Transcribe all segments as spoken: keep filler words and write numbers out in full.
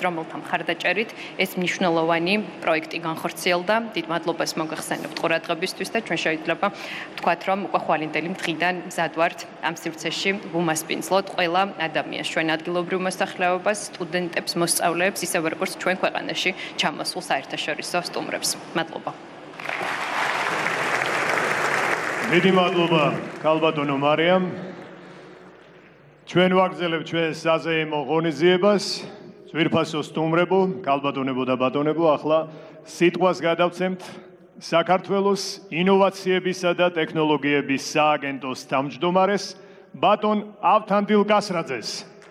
რომელთა მხარდაჭერით ეს მნიშვნელოვანი პროექტი განხორციელდა. დიდ მადლობას მოგახსენებთ ყურადღებისთვის და ჩვენ შეიძლება ვთქვათ, რომ უკვე ხვალინდელი დღიდან მზად ვართ ამ სივრცეში ვუმასპინძლოთ ყველა ადამიანს, ჩვენ ადგილობრივ მოსახლეობას, სტუდენტებს, მოსწავლეებს, ისევე როგორც ჩვენ ქვეყანაში ჩამოსულ საერთაშორისო სტუმრებს. მადლობა. დიდი მადლობა ქალბატონო მარიამ. ჩვენ ვაგრძელებთ ჩვენს საზეიმო ღონისძიებას. ძვირფასო სტუმრებო, ქალბატონებო და ბატონებო, ახლა სიტყვას გადავცემთ საქართველოს ინოვაციებისა და ტექნოლოგიების სააგენტოს თავმჯდომარეს ბატონ ავთანდილ კასრაძეს.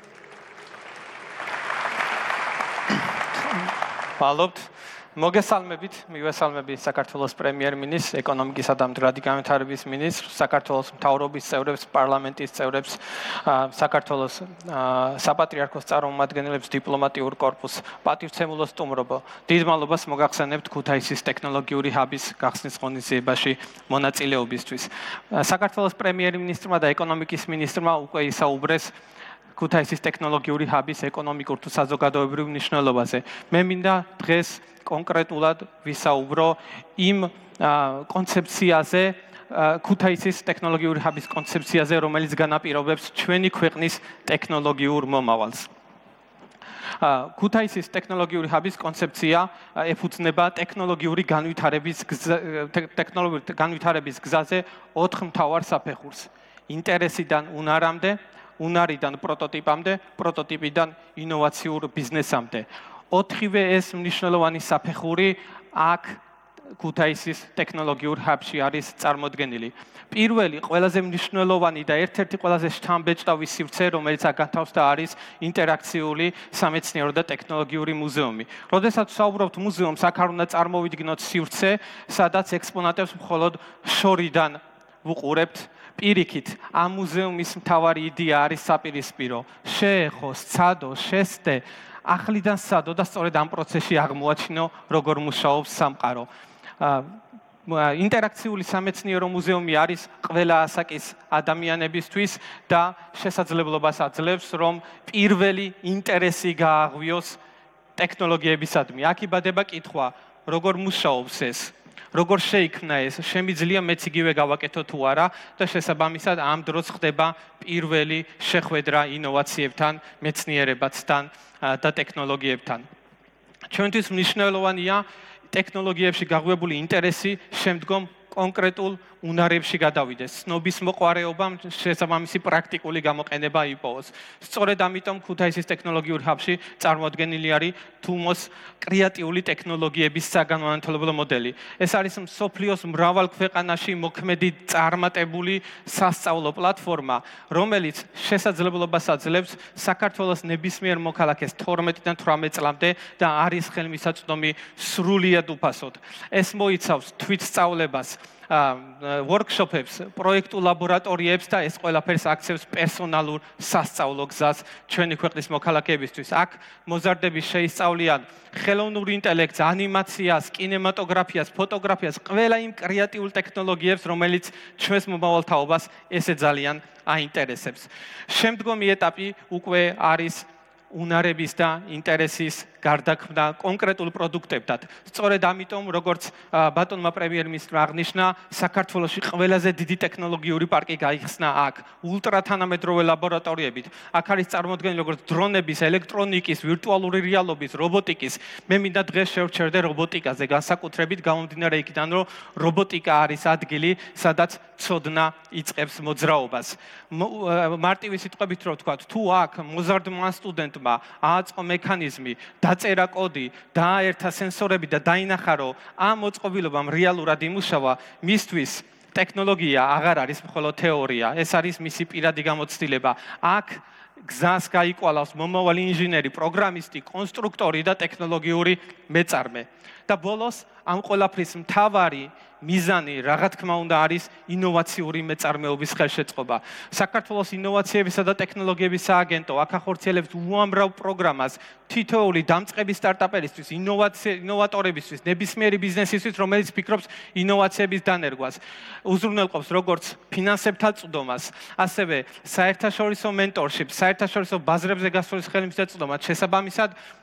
მადლობთ. მოგესალმებით, მივესალმები საქართველოს პრემიერ-მინისტრს, ეკონომიკისა და მდგრადი განვითარების მინისტრს, საქართველოს მთავრობის წევრებს, პარლამენტის წევრებს, საქართველოს საპატრიარქოს წარმომადგენლებს, დიპლომატიურ კორპუსს, პატივცემულო სტუმრობო. დიდ მადლობას მოგახსენებთ ქუთაისის ტექნოლოგიური ჰაბის გახსნის ღონისძიებაში მონაწილეობისთვის. საქართველოს პრემიერ-მინისტრმა და ეკონომიკის მინისტრმა უკვე ისაუბრეს ქუთაისის ტექნოლოგიური ჰაბის ეკონომიკურ თუ საზოგადოებრივ მნიშვნელობაზე. მე მინდა დღეს კონკრეტულად ვისაუბრო იმ კონცეფციაზე, ქუთაისის ტექნოლოგიური ჰაბის კონცეფციაზე, რომელიც განაპირობებს ჩვენი ქვეყნის ტექნოლოგიურ მომავალს. ქუთაისის ტექნოლოგიური ჰაბის კონცეფცია ეფუძნება ტექნოლოგიური განვითარების ტექნოლოგიური განვითარების გზაზე ოთხ მთავარ საფეხურს. ინტერესიდან უნარამდე, უნარიდან პროტოტიპამდე, პროტოტიპიდან ინოვაციურ ბიზნესამდე. ოთხივე ეს მნიშვნელოვანი საფეხური აქ ქუთაისის ტექნოლოგიურ ჰაბში არის წარმოდგენილი. პირველი, ყველაზე მნიშვნელოვანი და ერთ-ერთი ყველაზე შთამბეჭდავი სივრცე, რომელიც აქ განთავსდა, არის ინტერაქციული სამეცნიერო და ტექნოლოგიური მუზეუმი. როდესაც ვსაუბრობთ მუზეუმს, აქ არ უნდა წარმოვიდგინოთ სივრცე, სადაც ექსპონატებს მხოლოდ შორიდან ვუყურებთ. პირიქით, ამ მუზეუმის მთავარი იდეა არის საპირისპირო. შეეხო, სცადო, შესდე, ახლიდან სცადო და სწორედ ამ პროცესში აღმოაჩინო, როგორ მუშაობს სამყარო. ინტერაქციული სამეცნიერო მუზეუმი არის ყველა ასაკის ადამიანებისთვის და შესაძლებლობას აძლევს, რომ პირველი ინტერესი გააღვიოს ტექნოლოგიებისადმი. აქ იბადება კითხვა, როგორ მუშაობს ეს? როგორ შეიქმნა ეს? შემიძლია მეც იგივე გავაკეთო თუ არა და შესაბამისად ამ დროს ხდება პირველი შეხვედრა ინოვაციებთან, მეცნიერებასთან და ტექნოლოგიებთან. ჩვენთვის მნიშვნელოვანია ტექნოლოგიებში გაღვივებული ინტერესი შემდგომ კონკრეტულ უნარებში გადავიდეს. ცნობის მოყვარეობა შესაბამისი პრაქტიკული გამოყენება იპოვოს. სწორედ ამიტომ ქუთაისის ტექნოლოგიურ ჰაბში წარმოადგენილი არის თუმოს კრეატიული ტექნოლოგიების საგანმანათლებლო მოდელი. ეს არის მსოფლიოს მრავალ ქვეყანაში მოქმედი წარმატებული სასწავლო პლატფორმა, რომელიც შესაძლებლობას აძლევს საქართველოს ნებისმიერ მოქალაქეს თორმეტიდან თვრამეტ წლამდე და არის ხელმისაწვდომი სრულიად უფასოდ. ეს მოიცავს თვითსწავლებას, ვორქშოპებს, პროექტულ ლაბორატორიებს და ეს ყველაფერს აქცევს პერსონალურ სასწავლო გზას ჩვენი ქვეყნის მოქალაქეებისთვის. აქ მოზარდები შეისწავლიან ხელოვნურ ინტელექტს, ანიმაციას, კინემატოგრაფიას, ფოტოგრაფიას, ყველა იმ კრეატიულ ტექნოლოგიებს, რომელიც ჩვენს მომავალ თაობას ესე ძალიან აინტერესებს. შემდგომი ეტაპი უკვე არის უნარების და ინტერესის გარდაქმნა კონკრეტულ პროდუქტებთან. სწორედ ამიტომ, როგორც ბატონმა პრემიერ-მინისტრმა აღნიშნა, საქართველოში ყველაზე დიდი ტექნოლოგიური პარკი გაიხსნა აქ, ულტრათანამედროვე ლაბორატორიებით. აქ არის წარმოდგენილი როგორც დრონების, ელექტრონიკის, ვირტუალური რეალობის, რობოტიკის. მე მინდა დღეს შევჩერდე რობოტიკაზე, განსაკუთრებით გამომდინარე იქიდან, რომ რობოტიკა არის ადგილი, სადაც ცოდნა იწყებს მოძრაობას. მარტივი სიტყვებით რო ვთქვათ, თუ აქ მოზარდმა სტუდენტმა ააწყო მექანიზმი, დაწერა კოდი, დააერთა სენსორები და დაინახა, რომ ამ მოწყობილობამ რეალურად იმუშავა, მისთვის ტექნოლოგია აღარ არის მხოლოდ თეორია, ეს არის მისი პირადი გამოცდილება. აქ გზას გაიკვალავს მომავალი ინჟინერი, პროგრამისტი, კონსტრუქტორი და ტექნოლოგიური მეწარმე. და ბოლოს ამ ყველაფრის მთავარი მიზანი, რა თქმა უნდა, არის ინოვაციური მეწარმეობის ხელშეწყობა. საქართველოს ინოვაციებისა და ტექნოლოგიების სააგენტო აქ ახორციელებს უამრავ პროგრამას თითოეული დამწყები სტარტაპერისთვის, ინოვატორებისთვის, ნებისმიერი ბიზნესისთვის, რომელიც ფიქრობს ინოვაციების დანერგვას. უზრუნველყოფს როგორც ფინანსებთან წვდომას, ასევე საერთაშორისო მენტორშიპს, საერთაშორისო ბაზრებზე გასვლის ხელმისაწვდომას, შესაბამისად